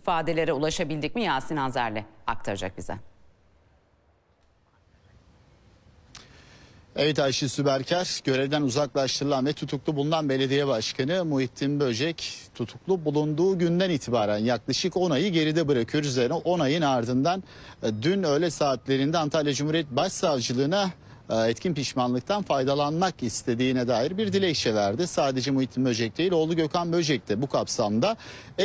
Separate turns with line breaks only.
ifadelere ulaşabildik mi? Yasin Azerli aktaracak bize.
Evet, Ayşe Süberker görevden uzaklaştırılan ve tutuklu bulunan belediye başkanı Muhittin Böcek tutuklu bulunduğu günden itibaren yaklaşık 10 ayı geride bırakıyoruz. Üzerine 10 ayın ardından dün öğle saatlerinde Antalya Cumhuriyet Başsavcılığına etkin pişmanlıktan faydalanmak istediğine dair bir dilekçe verdi. Sadece Muhittin Böcek değil, oğlu Gökhan Böcek de bu kapsamda